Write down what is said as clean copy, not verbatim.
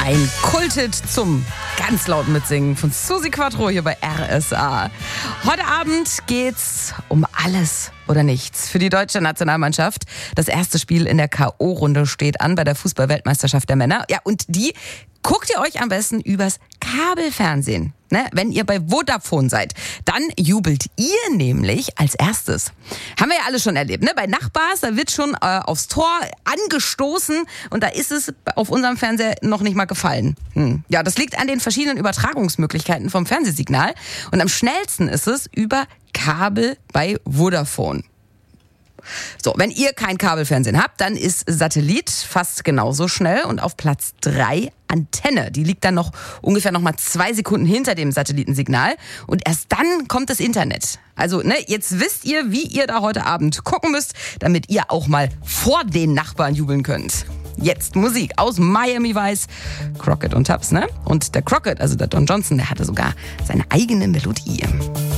Ein Kulthit zum ganz lauten Mitsingen von Susi Quattro hier bei RSA. Heute Abend geht's um alles oder nichts für die deutsche Nationalmannschaft. Das erste Spiel in der K.O.-Runde steht an bei der Fußball-Weltmeisterschaft der Männer. Ja, und die guckt ihr euch am besten übers Kabelfernsehen. Ne, wenn ihr bei Vodafone seid, dann jubelt ihr nämlich als erstes. Haben wir ja alle schon erlebt, ne? Bei Nachbars, da wird schon aufs Tor angestoßen und da ist es auf unserem Fernseher noch nicht mal gefallen. Ja, das liegt an den verschiedenen Übertragungsmöglichkeiten vom Fernsehsignal und am schnellsten ist es über Kabel bei Vodafone. So, wenn ihr kein Kabelfernsehen habt, dann ist Satellit fast genauso schnell und auf Platz 3 Antenne. Die liegt dann noch ungefähr noch mal 2 Sekunden hinter dem Satellitensignal und erst dann kommt das Internet. Also, ne, jetzt wisst ihr, wie ihr da heute Abend gucken müsst, damit ihr auch mal vor den Nachbarn jubeln könnt. Jetzt Musik aus Miami Vice, Crockett und Tubbs, ne? Und der Crockett, also der Don Johnson, der hatte sogar seine eigene Melodie.